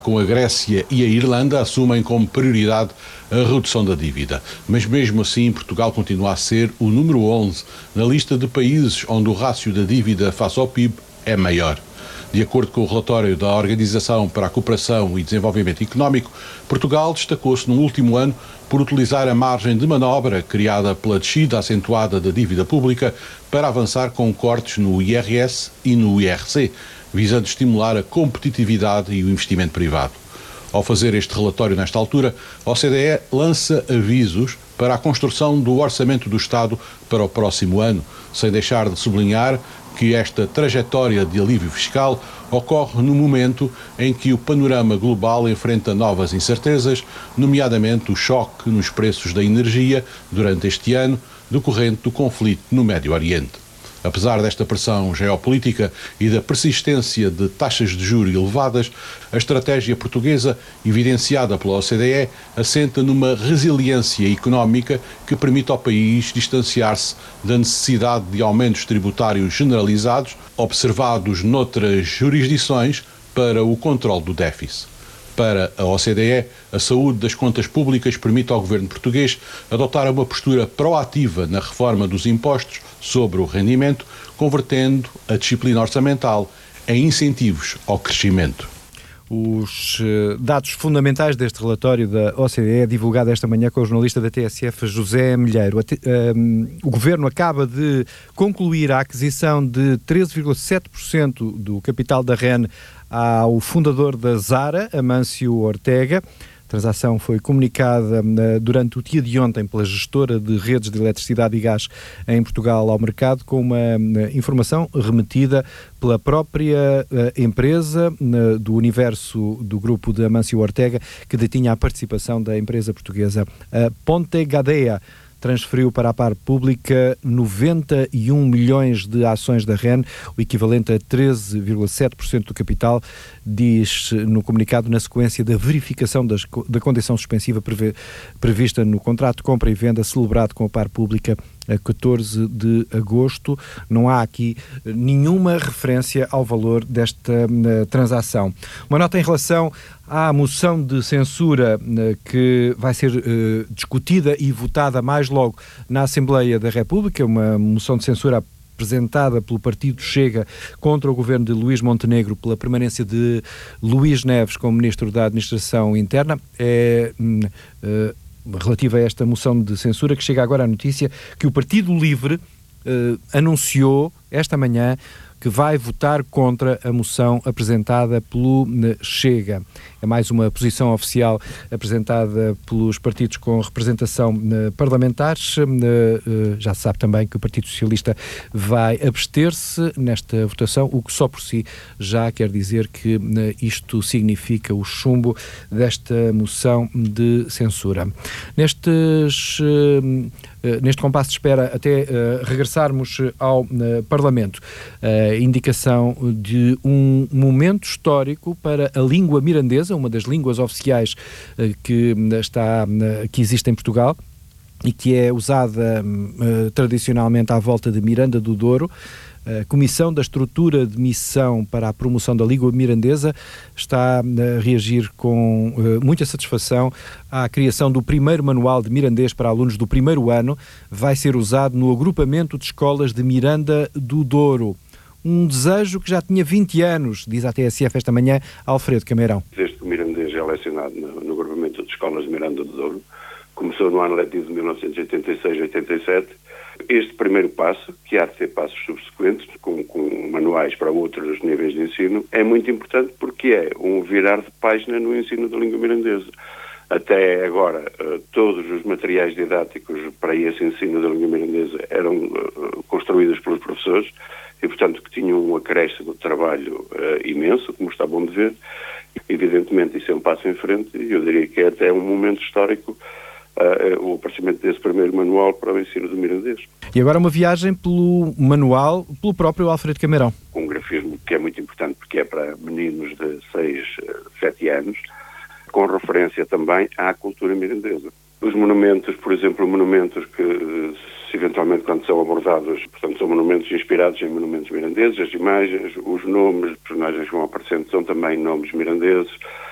Com a Grécia e a Irlanda assumem como prioridade a redução da dívida. Mas mesmo assim, Portugal continua a ser o número 11 na lista de países onde o rácio da dívida face ao PIB é maior. De acordo com o relatório da Organização para a Cooperação e Desenvolvimento Económico, Portugal destacou-se no último ano por utilizar a margem de manobra criada pela descida acentuada da dívida pública para avançar com cortes no IRS e no IRC, visando estimular a competitividade e o investimento privado. Ao fazer este relatório nesta altura, a OCDE lança avisos para a construção do orçamento do Estado para o próximo ano, sem deixar de sublinhar que esta trajetória de alívio fiscal ocorre no momento em que o panorama global enfrenta novas incertezas, nomeadamente o choque nos preços da energia durante este ano, decorrente do conflito no Médio Oriente. Apesar desta pressão geopolítica e da persistência de taxas de juros elevadas, a estratégia portuguesa, evidenciada pela OCDE, assenta numa resiliência económica que permite ao país distanciar-se da necessidade de aumentos tributários generalizados, observados noutras jurisdições, para o controle do déficit. Para a OCDE, a saúde das contas públicas permite ao governo português adotar uma postura proativa na reforma dos impostos sobre o rendimento, convertendo a disciplina orçamental em incentivos ao crescimento. Os dados fundamentais deste relatório da OCDE, divulgado esta manhã com o jornalista da TSF, José Milheiro. O Governo acaba de concluir a aquisição de 13,7% do capital da REN ao fundador da Zara, Amâncio Ortega. A transação foi comunicada durante o dia de ontem pela gestora de redes de eletricidade e gás em Portugal ao mercado, com uma informação remetida pela própria empresa do universo do grupo de Amâncio Ortega, que detinha a participação da empresa portuguesa Ponte Gadea. Transferiu para a par pública 91 milhões de ações da REN, o equivalente a 13,7% do capital, diz no comunicado, na sequência da verificação da condição suspensiva prevista no contrato de compra e venda celebrado com a par pública a 14 de agosto. Não há aqui nenhuma referência ao valor desta transação. Uma nota em relação à moção de censura que vai ser discutida e votada mais logo na Assembleia da República, uma moção de censura apresentada pelo Partido Chega contra o governo de Luís Montenegro pela permanência de Luís Neves como Ministro da Administração Interna. Relativa a esta moção de censura, que chega agora a notícia que o Partido Livre anunciou esta manhã que vai votar contra a moção apresentada pelo Chega. É mais uma posição oficial apresentada pelos partidos com representação parlamentares. Já se sabe também que o Partido Socialista vai abster-se nesta votação, o que só por si já quer dizer que isto significa o chumbo desta moção de censura. Neste compasso de espera até regressarmos ao Parlamento, a indicação de um momento histórico para a língua mirandesa, uma das línguas oficiais que existe em Portugal e que é usada tradicionalmente à volta de Miranda do Douro. A Comissão da Estrutura de Missão para a Promoção da Língua Mirandesa está a reagir com muita satisfação à criação do primeiro manual de mirandês para alunos do primeiro ano. Vai ser usado no agrupamento de escolas de Miranda do Douro. Um desejo que já tinha 20 anos, diz a TSF esta manhã Alfredo Cameirão. Desde que o mirandês é lecionado no agrupamento de escolas de Miranda do Douro, começou no ano letivo de 1986-87, este primeiro passo, que há de ter passos subsequentes, com manuais para outros níveis de ensino, é muito importante porque é um virar de página no ensino da língua mirandesa. Até agora, todos os materiais didáticos para esse ensino da língua mirandesa eram construídos pelos professores e, portanto, que tinham um acréscimo de trabalho imenso, como está bom de ver. Evidentemente, isso é um passo em frente e eu diria que é até um momento histórico o aparecimento desse primeiro manual para o ensino do mirandês. E agora uma viagem pelo manual, pelo próprio Alfredo Cameirão. Um grafismo que é muito importante porque é para meninos de 6, 7 anos, com referência também à cultura mirandesa. Os monumentos, por exemplo, monumentos que, eventualmente, quando são abordados, portanto, são monumentos inspirados em monumentos mirandeses, as imagens, os nomes de personagens que vão aparecendo são também nomes mirandeses.